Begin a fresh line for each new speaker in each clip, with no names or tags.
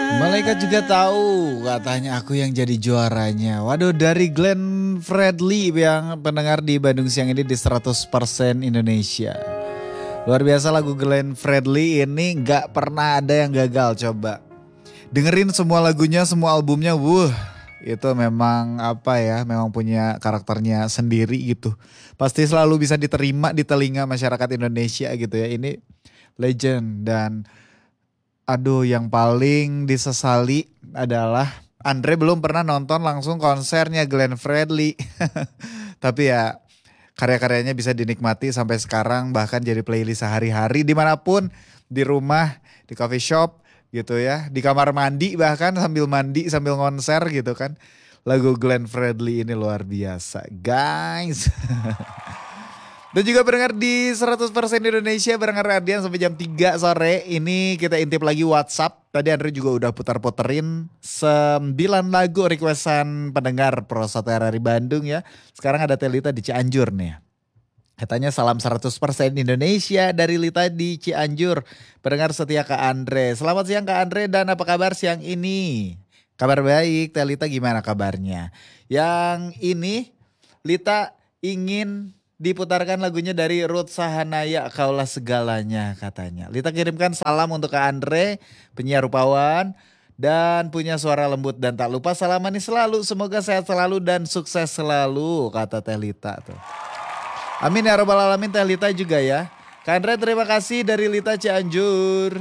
Malaikat juga tahu, katanya aku yang jadi juaranya. Waduh, dari Glenn Fredly yang pendengar di Bandung Siang ini di 100% Indonesia. Luar biasa lagu Glenn Fredly ini, gak pernah ada yang gagal. Coba dengerin semua lagunya, semua albumnya. Itu memang apa ya, memang punya karakternya sendiri gitu. Pasti selalu bisa diterima di telinga masyarakat Indonesia gitu ya. Ini legend. Dan aduh, yang paling disesali adalah Andre belum pernah nonton langsung konsernya Glenn Fredly. Tapi ya karya-karyanya bisa dinikmati sampai sekarang, bahkan jadi playlist sehari-hari dimanapun, di rumah, di coffee shop gitu ya, di kamar mandi bahkan sambil mandi sambil konser gitu kan. Lagu Glenn Fredly ini luar biasa guys. Dan juga pendengar di 100% Indonesia barengan Radian sampai jam 3 sore. Ini kita intip lagi WhatsApp. Tadi Andre juga udah putar-puterin 9 lagu requestan pendengar Pro 1 RRI Bandung ya. Sekarang ada Telita di Cianjur nih. Katanya salam 100% Indonesia dari Lita di Cianjur. Pendengar setia Kak Andre. Selamat siang Kak Andre, dan apa kabar siang ini? Kabar baik, Telita gimana kabarnya? Yang ini Lita ingin diputarkan lagunya dari Ruth Sahanaya, Kaulah Segalanya katanya. Lita kirimkan salam untuk Kak Andre, penyiar rupawan dan punya suara lembut, dan tak lupa salam manis selalu. Semoga sehat selalu dan sukses selalu, kata Teh Lita tuh. Amin ya robbal alamin, Teh Lita juga ya. Kak Andre terima kasih dari Lita Cianjur.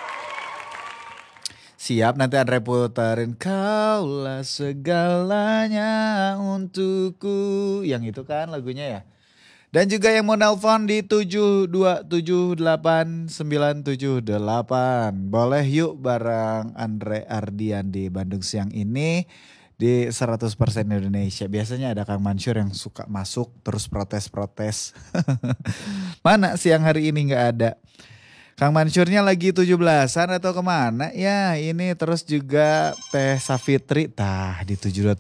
Siap, nanti Andre puterin Kaulah Segalanya untukku. Yang itu kan lagunya ya. Dan juga yang mau nelpon di 7278978. Boleh yuk bareng Andre Ardian di Bandung Siang ini di 100% Indonesia. Biasanya ada Kang Mansur yang suka masuk terus protes-protes. Mana siang hari ini gak ada. Kang Mansurnya lagi 17-an atau kemana? Ya ini terus juga Teh Safitri. Tah di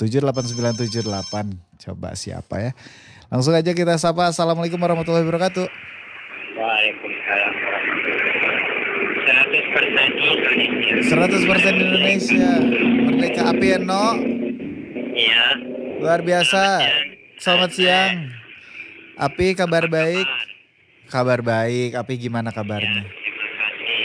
7278978. Coba siapa ya? Langsung aja kita sapa. Assalamualaikum warahmatullahi wabarakatuh.
Waalaikumsalam warahmatullahi wabarakatuh.
100% Indonesia. Merdeka Apieno.
Iya.
Luar biasa. Selamat siang. Api kabar baik? Kabar baik. Api gimana kabarnya?
Ya, terima kasih.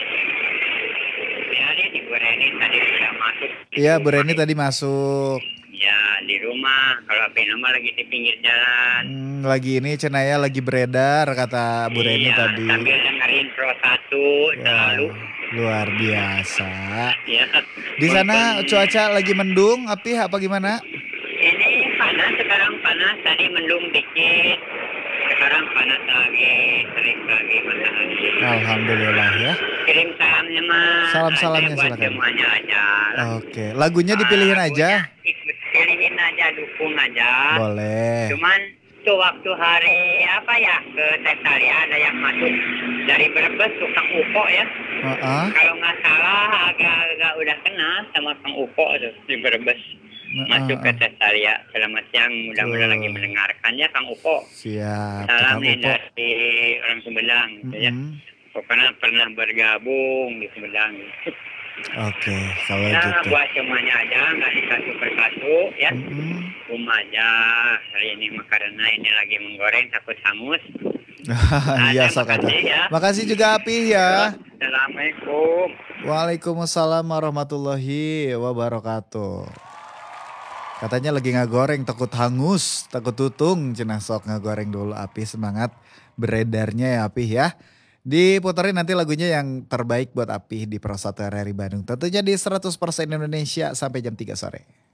Hari di Bu Reni tadi sudah masuk.
Iya, Bu Reni tadi masuk.
Ya, di rumah. Kalau Api nama lagi di pinggir jalan.
Lagi ini Cenaya lagi beredar kata Bu Reni tadi.
Sambil dengerin Pro 1 selalu.
Luar biasa.
Ya.
Di sana cuaca lagi mendung, Api apa gimana?
Ini panas, sekarang panas. Tadi mendung dikit. Sekarang panas lagi, terik lagi matahari.
Alhamdulillah ya.
Kirim salamnya Mas.
Salam-salamnya
buat
silakan.
semuanya aja.
Oke, lagunya dipilihin aja.
Pilihin aja, dukung aja.
Boleh.
Cuman tuh waktu hari apa ya ke Tetalia ada yang masuk dari Brebes tukang Upo ya. Kalau nggak salah agak udah kenal sama Kang Upo tuh di Brebes. Masuk ke Tetalia. Selamat siang, mudah-mudahan lagi mendengarkan ya Kang Upo.
Siap.
Salam
Kang
nih
Upo.
dari orang Sumedang gitu ya. Pokoknya pernah bergabung di Sumedang.
Oke, kalau
Ya
gitu.
buat semuanya aja, nggak satu persatu ya. Aja hari ini karena ini lagi menggoreng takut hangus.
Iya sok atuh.
Ya.
Makasih juga Api ya.
Assalamualaikum.
Waalaikumsalam warahmatullahi wabarakatuh. Katanya lagi ngagoreng takut hangus, takut tutung. Cenah sok ngagoreng dulu Api, semangat beredarnya ya Api ya. Diputerin nanti lagunya yang terbaik buat Api di Pro 1 RRI Bandung. Tentunya di 100% Indonesia sampai jam 3 sore.